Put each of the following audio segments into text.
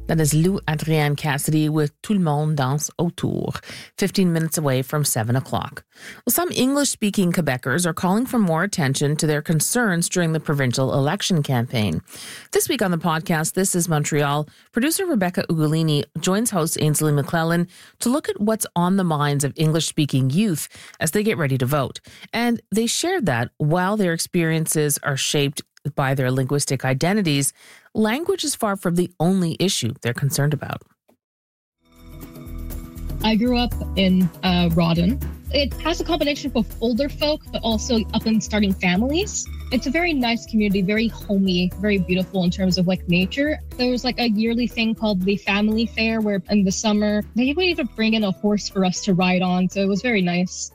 That is Lou Adrienne Cassidy with Tout le monde danse autour, 15 minutes away from 7 o'clock. Well, some English-speaking Quebecers are calling for more attention to their concerns during the provincial election campaign. This week on the podcast, This is Montreal, producer Rebecca Ugolini joins host Ainsley McClellan to look at what's on the minds of English-speaking youth as they get ready to vote. And they shared that while their experiences are shaped by their linguistic identities, language is far from the only issue they're concerned about. I grew up in Rawdon. It has a combination of older folk, but also up and starting families. It's a very nice community, very homey, very beautiful in terms of like nature. There was like a yearly thing called the Family Fair where in the summer, they would even bring in a horse for us to ride on. So it was very nice.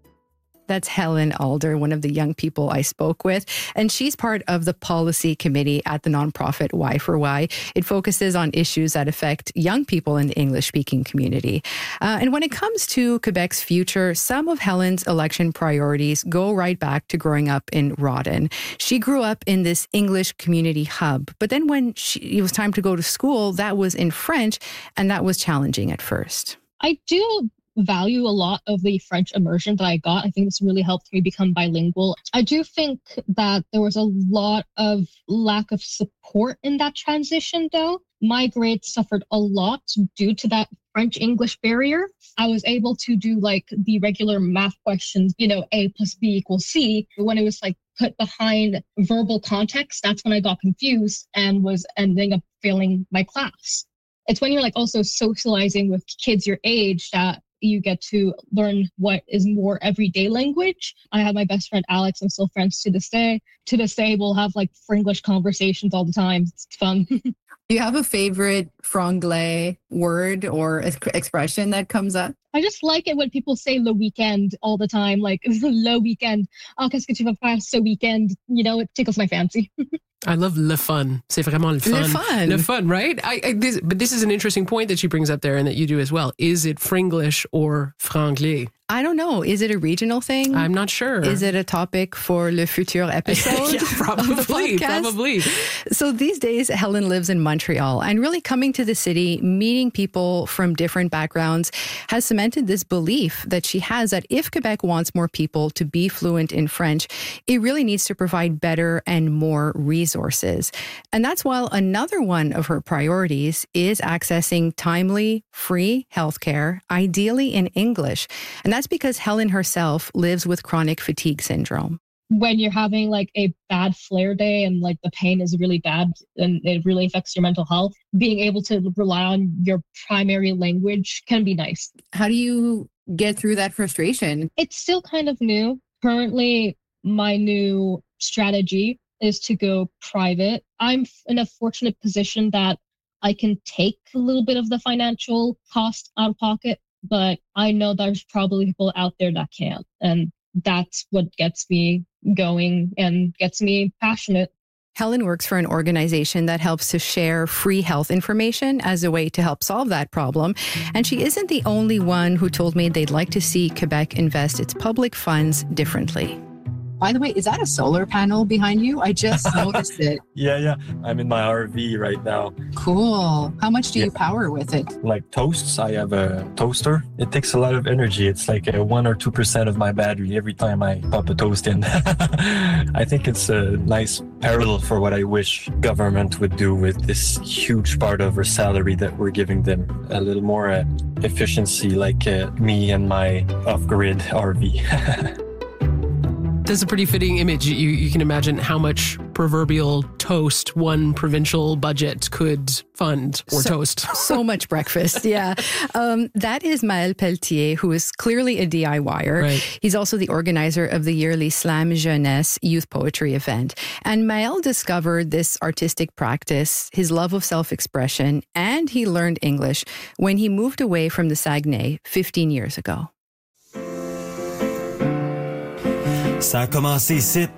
That's Helen Alder, one of the young people I spoke with. And she's part of the policy committee at the nonprofit Y4Y. It focuses on issues that affect young people in the English-speaking community. And when it comes to Quebec's future, some of Helen's election priorities go right back to growing up in Rawdon. She grew up in this English community hub. But then when it was time to go to school, that was in French, and that was challenging at first. I do value a lot of the French immersion that I got. I think this really helped me become bilingual. I do think that there was a lot of lack of support in that transition, though. My grades suffered a lot due to that French-English barrier. I was able to do like the regular math questions, A plus B equals C. But when it was like put behind verbal context, that's when I got confused and was ending up failing my class. It's when you're like also socializing with kids your age that you get to learn what is more everyday language. I have my best friend, Alex. I'm still friends to this day. To this day, we'll have like Frenglish conversations all the time. It's fun. Do you have a favorite Franglais word or expression that comes up? I just like it when people say le weekend all the time, like le weekend. Oh, qu'est-ce que tu vas faire ce weekend? It tickles my fancy. I love le fun. C'est vraiment le fun. Le fun. Le fun, right? But this is an interesting point that she brings up there and that you do as well. Is it Fringlish or Franglais? I don't know. Is it a regional thing? I'm not sure. Is it a topic for le futur episode? Yeah, probably. So these days, Helen lives in Montreal, and really coming to the city, meeting people from different backgrounds has cemented this belief that she has that if Quebec wants more people to be fluent in French, it really needs to provide better and more resources. And that's why another one of her priorities is accessing timely, free healthcare, ideally in English. And that's because Helen herself lives with chronic fatigue syndrome. When you're having like a bad flare day and like the pain is really bad and it really affects your mental health, being able to rely on your primary language can be nice. How do you get through that frustration? It's still kind of new. Currently, my new strategy is to go private. I'm in a fortunate position that I can take a little bit of the financial cost out of pocket, but I know there's probably people out there that can't. And that's what gets me going and gets me passionate. Helen works for an organization that helps to share free health information as a way to help solve that problem. And she isn't the only one who told me they'd like to see Quebec invest its public funds differently. By the way, is that a solar panel behind you? I just noticed it. Yeah. I'm in my RV right now. Cool. How much do you power with it? Like toasts, I have a toaster. It takes a lot of energy. It's like 1 or 2% of my battery every time I pop a toast in. I think it's a nice parallel for what I wish government would do with this huge part of our salary that we're giving them. A little more efficiency like me and my off-grid RV. That's a pretty fitting image. You can imagine how much proverbial toast one provincial budget could fund or toast. So much breakfast, yeah. That is Maël Pelletier, who is clearly a DIYer. Right. He's also the organizer of the yearly Slam Jeunesse youth poetry event. And Maël discovered this artistic practice, his love of self-expression, and he learned English when he moved away from the Saguenay 15 years ago. Ça a commencé ici.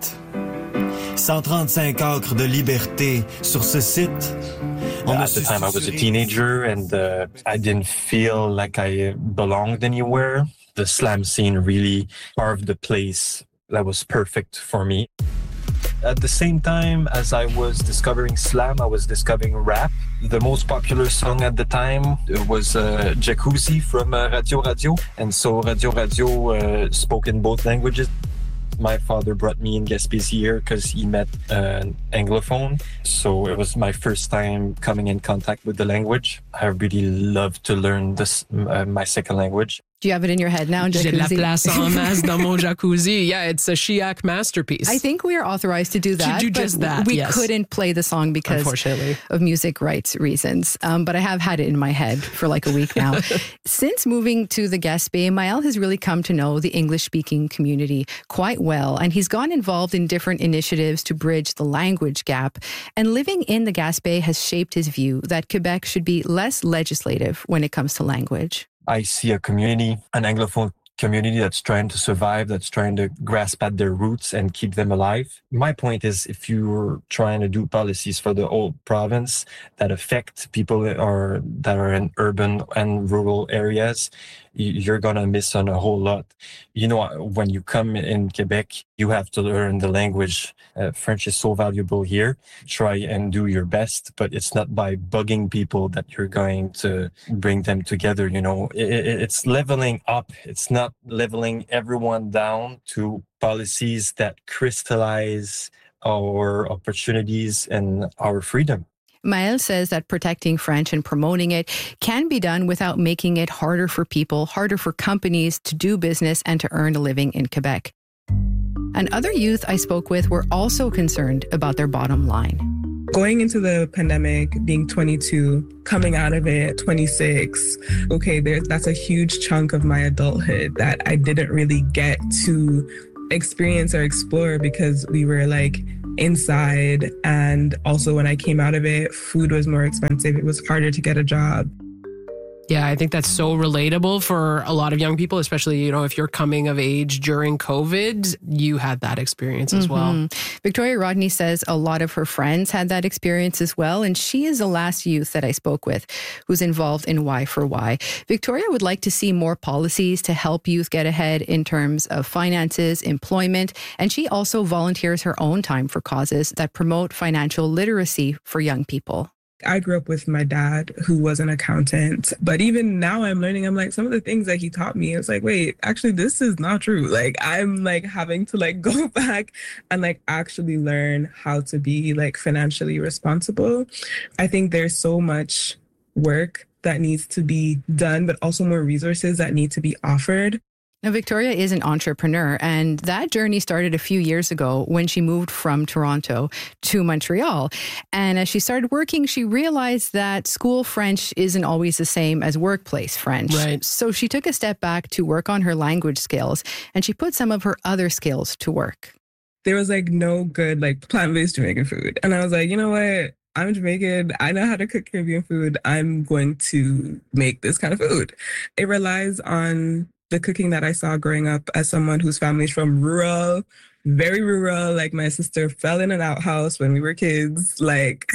135 acres de liberté sur ce site. At the time, I was a teenager and I didn't feel like I belonged anywhere. The slam scene really carved a place that was perfect for me. At the same time as I was discovering slam, I was discovering rap. The most popular song at the time was Jacuzzi from Radio Radio. And so Radio Radio spoke in both languages. My father brought me in Gaspésie here because he met an Anglophone. So it was my first time coming in contact with the language. I really love to learn this my second language. Do you have it in your head now, J'ai de la Jacuzzi? place en masse dans mon jacuzzi. Yeah, it's a Chiac masterpiece. I think we are authorized to do that. do but just that, We yes. couldn't play the song because Unfortunately. of music rights reasons. But I have had it in my head for like a week now. Since moving to the Gaspé, Maël has really come to know the English-speaking community quite well. And he's gotten involved in different initiatives to bridge the language gap. And living in the Gaspé has shaped his view that Quebec should be less legislative when it comes to language. I see a community, an Anglophone community that's trying to survive, that's trying to grasp at their roots and keep them alive. My point is, if you're trying to do policies for the whole province that affect people that are in urban and rural areas, you're going to miss on a whole lot. You know, when you come in Quebec, you have to learn the language. French is so valuable here. Try and do your best, but it's not by bugging people that you're going to bring them together. You know, it's leveling up. It's not leveling everyone down to policies that crystallize our opportunities and our freedom. Maël says that protecting French and promoting it can be done without making it harder for people, harder for companies to do business and to earn a living in Quebec. And other youth I spoke with were also concerned about their bottom line. Going into the pandemic, being 22, coming out of it 26, okay, that's a huge chunk of my adulthood that I didn't really get to experience or explore because we were like inside. And also when I came out of it, food was more expensive. It was harder to get a job. Yeah, I think that's so relatable for a lot of young people, especially, you know, if you're coming of age during COVID, you had that experience as well. Victoria Rodney says a lot of her friends had that experience as well. And she is the last youth that I spoke with who's involved in Y4Y. Victoria would like to see more policies to help youth get ahead in terms of finances, employment. And she also volunteers her own time for causes that promote financial literacy for young people. I grew up with my dad who was an accountant, but even now I'm learning, I'm like, some of the things that he taught me, it's like, wait, actually, this is not true. Like, I'm like having to like go back and like actually learn how to be like financially responsible. I think there's so much work that needs to be done, but also more resources that need to be offered. Now, Victoria is an entrepreneur, and that journey started a few years ago when she moved from Toronto to Montreal. And as she started working, she realized that school French isn't always the same as workplace French. Right. So she took a step back to work on her language skills, and she put some of her other skills to work. There was like no good like plant-based Jamaican food. And I was like, you know what? I'm Jamaican. I know how to cook Caribbean food. I'm going to make this kind of food. It relies on the cooking that I saw growing up as someone whose family's from rural, very rural. Like my sister fell in an outhouse when we were kids. Like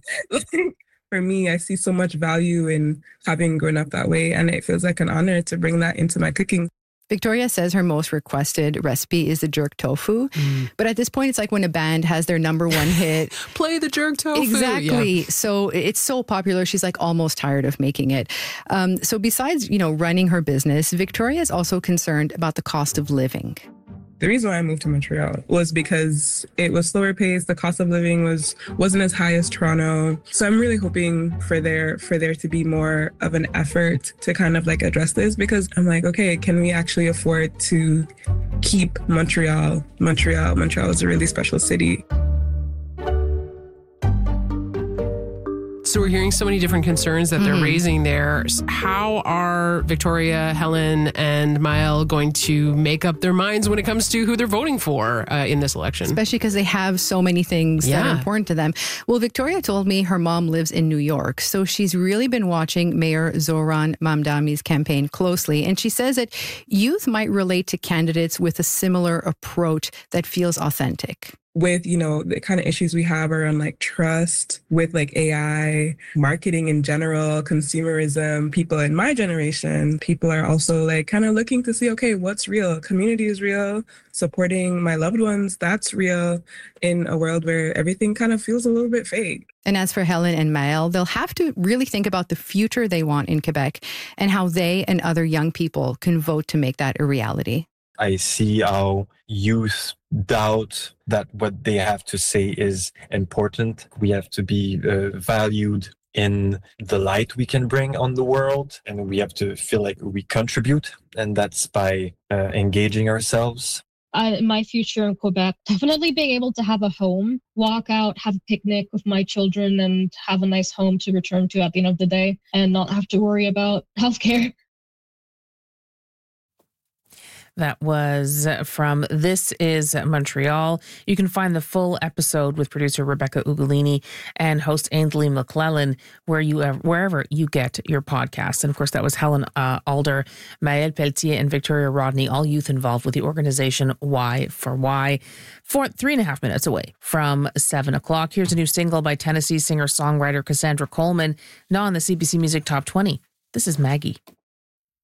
for me, I see so much value in having grown up that way. And it feels like an honor to bring that into my cooking. Victoria says her most requested recipe is the jerk tofu. But at this point, it's like when a band has their number one hit. Play the jerk tofu. Exactly. Yeah. So it's so popular. She's like almost tired of making it. So besides, you know, running her business, Victoria is also concerned about the cost of living. The reason why I moved to Montreal was because it was slower paced. The cost of living wasn't as high as Toronto. So I'm really hoping for there to be more of an effort to kind of like address this, because I'm like, okay, can we actually afford to keep Montreal? Montreal is a really special city. So we're hearing so many different concerns that they're raising there. How are Victoria, Helen, and Maël going to make up their minds when it comes to who they're voting for in this election? Especially because they have so many things that are important to them. Well, Victoria told me her mom lives in New York, so she's really been watching Mayor Zoran Mamdani's campaign closely. And she says that youth might relate to candidates with a similar approach that feels authentic. with, the kind of issues we have around like trust with like AI, marketing in general, consumerism, people in my generation, people are also like kind of looking to see, okay, what's real? Community is real. Supporting my loved ones, that's real in a world where everything kind of feels a little bit fake. And as for Helen and Maëlle, they'll have to really think about the future they want in Quebec and how they and other young people can vote to make that a reality. I see how youth doubt that what they have to say is important. We have to be valued in the light we can bring on the world, and we have to feel like we contribute, and that's by engaging ourselves. My future in Quebec, definitely being able to have a home, walk out, have a picnic with my children, and have a nice home to return to at the end of the day and not have to worry about healthcare. That was from This Is Montreal. You can find the full episode with producer Rebecca Ugolini and host Ainsley McClellan wherever you get your podcasts. And of course, that was Helen Alder, Maëlle Pelletier, and Victoria Rodney, all youth involved with the organization Y for Y. 3.5 minutes away from 7 o'clock. Here's a new single by Tennessee singer-songwriter Cassandra Coleman, now on the CBC Music Top 20. This is Maggie.